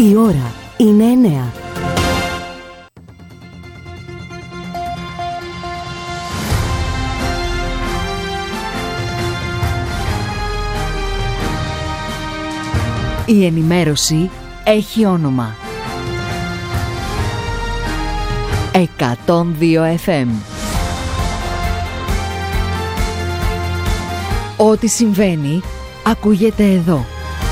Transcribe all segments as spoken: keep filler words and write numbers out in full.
Η ώρα είναι εννέα. Η ενημέρωση έχει όνομα. εκατόν δύο εφ εμ. Ό,τι συμβαίνει, ακούγεται εδώ.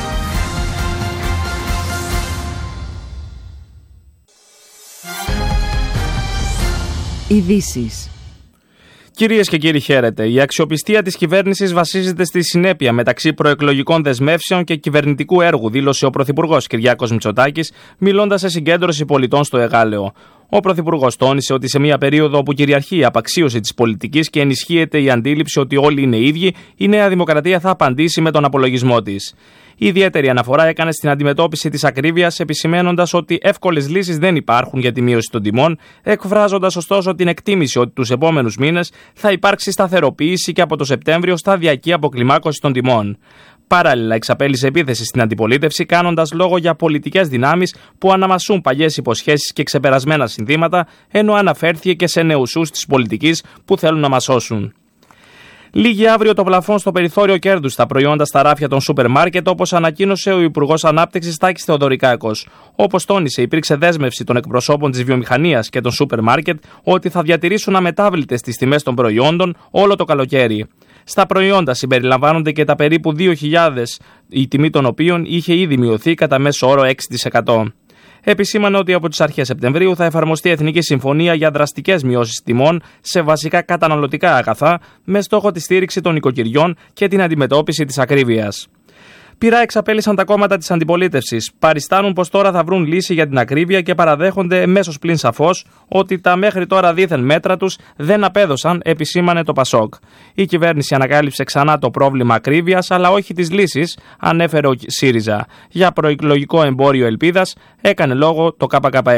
Ειδήσεις. Κυρίες και κύριοι, χαίρετε. Η αξιοπιστία της κυβέρνησης βασίζεται στη συνέπεια μεταξύ προεκλογικών δεσμεύσεων και κυβερνητικού έργου, δήλωσε ο Πρωθυπουργός Κυριάκος Μητσοτάκης, μιλώντας σε συγκέντρωση πολιτών στο Εγάλεο. Ο Πρωθυπουργός τόνισε ότι σε μια περίοδο όπου κυριαρχεί η απαξίωση της πολιτικής και ενισχύεται η αντίληψη ότι όλοι είναι ίδιοι, η Νέα Δημοκρατία θα απαντήσει με τον απολογισμό της. Ιδιαίτερη αναφορά έκανε στην αντιμετώπιση της ακρίβειας, επισημένοντας ότι εύκολες λύσεις δεν υπάρχουν για τη μείωση των τιμών, εκφράζοντας ωστόσο την εκτίμηση ότι τους επόμενους μήνες θα υπάρξει σταθεροποίηση και από το Σεπτέμβριο σταδιακή αποκλιμάκωση των τιμών. Παράλληλα, εξαπέλυσε επίθεση στην αντιπολίτευση, κάνοντας λόγο για πολιτικές δυνάμεις που αναμασούν παλιές υποσχέσεις και ξεπερασμένα συνθήματα, ενώ αναφέρθηκε και σε νεουσούς της πολιτικής που θέλουν να μας σώσουν. Λύγει αύριο το πλαφόν στο περιθώριο κέρδους στα προϊόντα στα ράφια των σούπερ μάρκετ, όπως ανακοίνωσε ο Υπουργός Ανάπτυξης Τάκης Θεοδωρικάκος. Όπως τόνισε, υπήρξε δέσμευση των εκπροσώπων της βιομηχανίας και των σούπερ μάρκετ ότι θα διατηρήσουν αμετάβλητες τις τιμές των προϊόντων όλο το καλοκαίρι. Στα προϊόντα συμπεριλαμβάνονται και τα περίπου δύο χιλιάδες, η τιμή των οποίων είχε ήδη μειωθεί κατά μέσο όρο έξι τοις εκατό. Επισήμανε ότι από τις αρχές Σεπτεμβρίου θα εφαρμοστεί Εθνική Συμφωνία για δραστικές μειώσεις τιμών σε βασικά καταναλωτικά αγαθά, με στόχο τη στήριξη των οικοκυριών και την αντιμετώπιση της ακρίβειας. Πειρά εξαπέλυσαν τα κόμματα της αντιπολίτευσης. Παριστάνουν πως τώρα θα βρουν λύση για την ακρίβεια και παραδέχονται εμέσως πλην σαφώς ότι τα μέχρι τώρα δίθεν μέτρα τους δεν απέδωσαν, επισήμανε το Πασόκ. Η κυβέρνηση ανακάλυψε ξανά το πρόβλημα ακρίβειας, αλλά όχι τις λύσεις, ανέφερε ο ΣΥΡΙΖΑ. Για προεκλογικό εμπόριο ελπίδας έκανε λόγο το ΚΚΕ.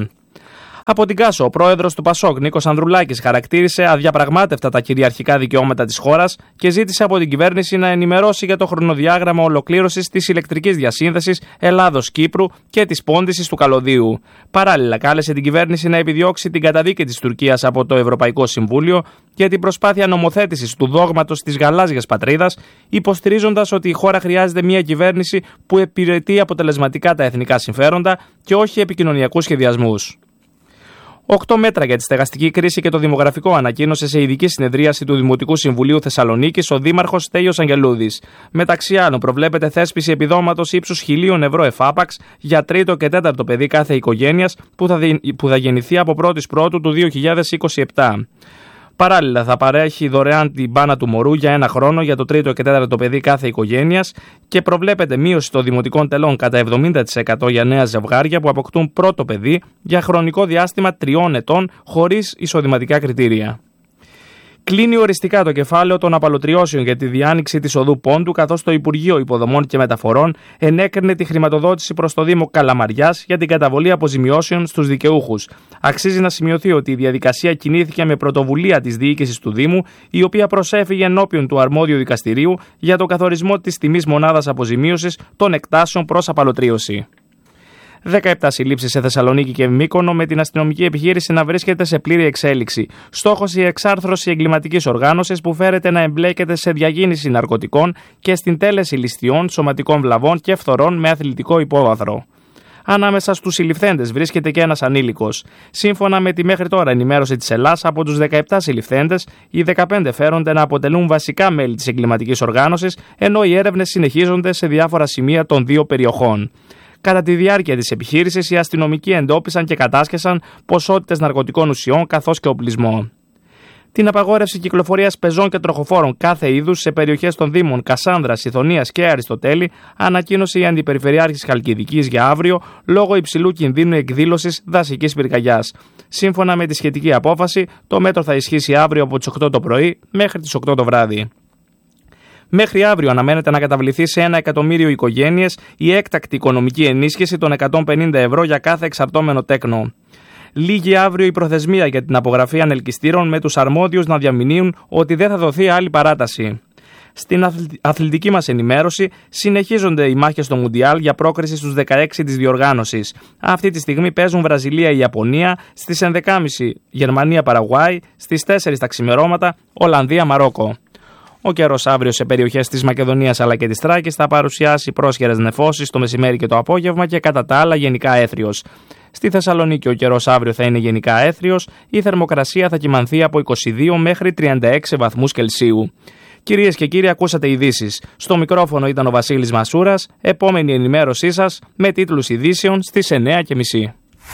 Από την Κάσο, ο πρόεδρος του Πασόκ, Νίκος Ανδρουλάκης, χαρακτήρισε αδιαπραγμάτευτα τα κυριαρχικά δικαιώματα της χώρας και ζήτησε από την κυβέρνηση να ενημερώσει για το χρονοδιάγραμμα ολοκλήρωσης της ηλεκτρικής διασύνδεσης Ελλάδος-Κύπρου και της πόντισης του καλωδίου. Παράλληλα, κάλεσε την κυβέρνηση να επιδιώξει την καταδίκη της Τουρκίας από το Ευρωπαϊκό Συμβούλιο για την προσπάθεια νομοθέτησης του δόγματος της γαλάζιας πατρίδας, υποστηρίζοντας ότι η χώρα χρειάζεται μια κυβέρνηση που υπηρετεί αποτελεσματικά τα εθνικά συμφέροντα και όχι επικοινωνιακούς σχεδιασμούς. Οκτώ μέτρα για τη στεγαστική κρίση και το δημογραφικό ανακοίνωσε σε ειδική συνεδρίαση του Δημοτικού Συμβουλίου Θεσσαλονίκης ο Δήμαρχος Στέλιος Αγγελούδης. Μεταξύ άλλων, προβλέπεται θέσπιση επιδόματος ύψους χιλίων ευρώ εφάπαξ για τρίτο και τέταρτο παιδί κάθε οικογένειας που θα, δι... που θα γεννηθεί από πρώτη Πρώτου του δύο χιλιάδες είκοσι επτά. Παράλληλα, θα παρέχει δωρεάν την μπάνα του μωρού για ένα χρόνο για το τρίτο και τέταρτο παιδί κάθε οικογένειας και προβλέπεται μείωση των δημοτικών τελών κατά εβδομήντα τοις εκατό για νέα ζευγάρια που αποκτούν πρώτο παιδί για χρονικό διάστημα τριών ετών χωρίς εισοδηματικά κριτήρια. Κλείνει οριστικά το κεφάλαιο των απαλωτριώσεων για τη διάνοιξη της οδού Πόντου, καθώς το Υπουργείο Υποδομών και Μεταφορών ενέκρινε τη χρηματοδότηση προς το Δήμο Καλαμαριάς για την καταβολή αποζημιώσεων στους δικαιούχους. Αξίζει να σημειωθεί ότι η διαδικασία κινήθηκε με πρωτοβουλία της διοίκησης του Δήμου, η οποία προσέφυγε ενώπιον του αρμόδιου δικαστηρίου για το καθορισμό της τιμής μονάδας αποζημίωσης των εκτάσεων προς απαλωτρίωση. δεκαεπτά συλλήψεις σε Θεσσαλονίκη και Μύκονο, με την αστυνομική επιχείρηση να βρίσκεται σε πλήρη εξέλιξη. Στόχος η εξάρθρωση εγκληματικής οργάνωσης που φέρεται να εμπλέκεται σε διακίνηση ναρκωτικών και στην τέλεση ληστειών, σωματικών βλαβών και φθορών με αθλητικό υπόβαθρο. Ανάμεσα στους συλληφθέντες βρίσκεται και ένας ανήλικος. Σύμφωνα με τη μέχρι τώρα ενημέρωση της Ελλάς, από τους δεκαεπτά συλληφθέντες, οι δεκαπέντε φέρονται να αποτελούν βασικά μέλη της εγκληματικής οργάνωσης, ενώ οι έρευνες συνεχίζονται σε διάφορα σημεία των δύο περιοχών. Κατά τη διάρκεια της επιχείρησης, οι αστυνομικοί εντόπισαν και κατάσχεσαν ποσότητες ναρκωτικών ουσιών καθώς και οπλισμό. Την απαγόρευση κυκλοφορίας πεζών και τροχοφόρων κάθε είδους σε περιοχές των Δήμων Κασάνδρας, Ηθωνίας και Αριστοτέλη ανακοίνωσε η Αντιπεριφερειάρχης Χαλκιδικής για αύριο λόγω υψηλού κινδύνου εκδήλωσης δασικής πυρκαγιάς. Σύμφωνα με τη σχετική απόφαση, το μέτρο θα ισχύσει αύριο από τις οκτώ το πρωί μέχρι τις οκτώ το βράδυ. Μέχρι αύριο αναμένεται να καταβληθεί σε ένα εκατομμύριο οικογένειες η έκτακτη οικονομική ενίσχυση των εκατόν πενήντα ευρώ για κάθε εξαρτώμενο τέκνο. Λύγει αύριο η προθεσμία για την απογραφή ανελκυστήρων, με τους αρμόδιους να διαμηνύουν ότι δεν θα δοθεί άλλη παράταση. Στην αθλητική μας ενημέρωση συνεχίζονται οι μάχες στο Μουντιάλ για πρόκριση στους δεκαέξι της διοργάνωσης. Αυτή τη στιγμή παίζουν Βραζιλία-Ιαπωνία, στις ενδέκα και μισή Γερμανία-Παραγουάη, στις τέσσερις τα ξημερώματα Ολλανδία-Μαρόκο. Ο καιρός αύριο σε περιοχές της Μακεδονίας αλλά και της Θράκης θα παρουσιάσει πρόσχερες νεφώσεις το μεσημέρι και το απόγευμα και κατά τα άλλα γενικά έθριος. Στη Θεσσαλονίκη ο καιρός αύριο θα είναι γενικά έθριος, η θερμοκρασία θα κυμανθεί από είκοσι δύο μέχρι τριάντα έξι βαθμούς Κελσίου. Κυρίες και κύριοι, ακούσατε ειδήσεις. Στο μικρόφωνο ήταν ο Βασίλης Μασούρας. Επόμενη ενημέρωσή σας με τίτλους ειδήσεων στις εννέα και μισή.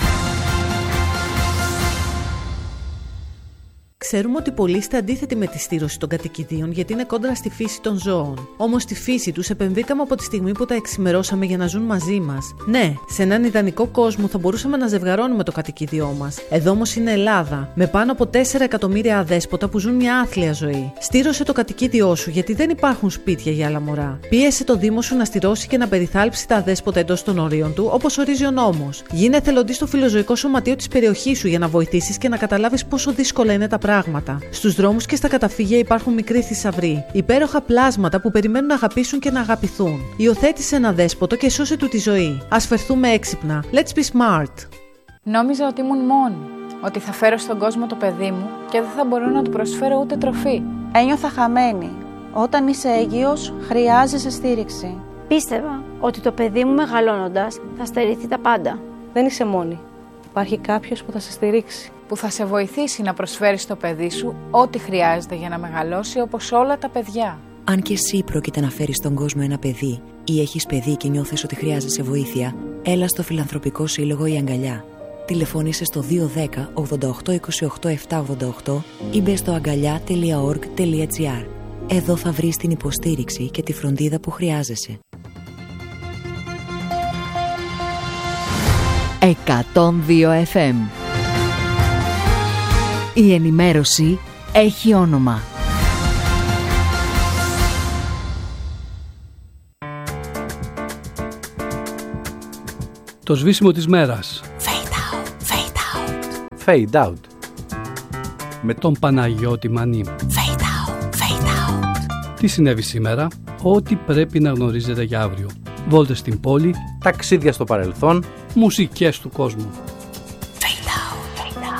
Ξέρουμε ότι πολλοί είστε αντίθετοι με τη στήρωση των κατοικιδίων γιατί είναι κόντρα στη φύση των ζώων. Όμως στη φύση τους επεμβήκαμε από τη στιγμή που τα εξημερώσαμε για να ζουν μαζί μας. Ναι, σε έναν ιδανικό κόσμο θα μπορούσαμε να ζευγαρώνουμε το κατοικίδιό μας. Εδώ όμως είναι Ελλάδα, με πάνω από τέσσερα εκατομμύρια αδέσποτα που ζουν μια άθλια ζωή. Στήρωσε το κατοικίδιό σου γιατί δεν υπάρχουν σπίτια για άλλα μωρά. Πίεσε το Δήμο σου να στηρώσει και να περιθάλψει τα αδέσποτα εντός των ορίων του, όπως ορίζει ο νόμος. Γίνε εθελοντής στο φιλοζωικό σωματείο της περιοχής σου για να βοηθήσεις και να καταλάβεις πόσο δύσκολα είναι τα πράγματα. Στους δρόμους και στα καταφύγια υπάρχουν μικροί θησαυροί, υπέροχα πλάσματα που περιμένουν να αγαπήσουν και να αγαπηθούν. Υιοθέτησε ένα δέσποτο και σώσε του τη ζωή. Ας φερθούμε έξυπνα. Let's be smart. Νόμιζα ότι ήμουν μόνη, ότι θα φέρω στον κόσμο το παιδί μου και δεν θα μπορώ να του προσφέρω ούτε τροφή. Ένιωθα χαμένη. Όταν είσαι έγκυος, χρειάζεσαι στήριξη. Πίστευα ότι το παιδί μου μεγαλώνοντας θα στερηθεί τα πάντα. Δεν είσαι μόνη. Υπάρχει κάποιος που θα σε στηρίξει. Που θα σε βοηθήσει να προσφέρεις στο παιδί σου ό,τι χρειάζεται για να μεγαλώσει όπως όλα τα παιδιά. Αν και εσύ πρόκειται να φέρεις στον κόσμο ένα παιδί ή έχεις παιδί και νιώθεις ότι χρειάζεσαι βοήθεια, έλα στο Φιλανθρωπικό Σύλλογο Η Αγκαλιά. Τηλεφώνησε στο δύο ένα μηδέν ογδόντα οκτώ είκοσι οκτώ επτακόσια ογδόντα οκτώ ή μπε στο αγκαλιά τελεία org τελεία gr. Εδώ θα βρεις την υποστήριξη και τη φροντίδα που χρειάζεσαι. εκατόν δύο εφ εμ. Η ενημέρωση έχει όνομα. Το σβήσιμο της μέρας. Fade out, fade out. Fade out. Με τον Παναγιώτη Μανή. Fade out, fade out. Τι συνέβη σήμερα, ό,τι πρέπει να γνωρίζετε για αύριο. Βόλτες στην πόλη, ταξίδια στο παρελθόν, μουσικές του κόσμου.